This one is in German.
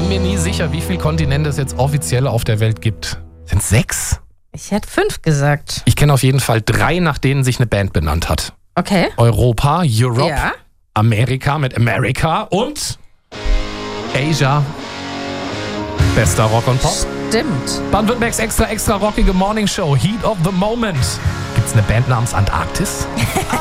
bin mir nie sicher, wie viele Kontinente es jetzt offiziell auf der Welt gibt. Sind es 6? Ich hätte 5 gesagt. Ich kenne auf jeden Fall 3, nach denen sich eine Band benannt hat. Okay. Europa, Europe, Ja. Amerika mit America und Asia. Bester Rock und Pop. Stimmt. Baden-Württembergs extra rockige Morning Show, Heat of the Moment. Gibt's eine Band namens Antarktis?